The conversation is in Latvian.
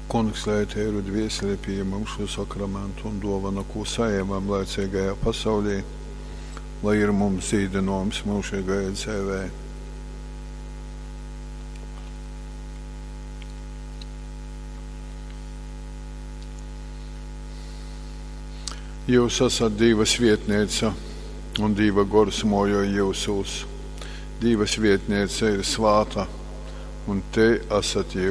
Kungs, lai Tev ir dvieseli pieņemam šo sakramentu un dovanu, ko saņemam laicīgajā pasaulī, lai ir mums zīdinājums mūžīgajai dzīvē. Jūs esat Dieva svietniece, un Dieva gors mojo jūsos. Dieva svietniece ir svāta, un te esat jūs.